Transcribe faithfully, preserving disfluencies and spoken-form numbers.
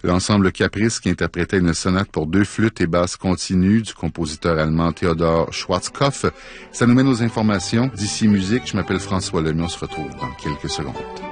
l'ensemble Caprice qui interprétait une sonate pour deux flûtes et basses continues du compositeur allemand Theodor Schwarzkopf. Ça nous mène aux informations. D'ici musique, je m'appelle François Lemay, on se retrouve dans quelques secondes.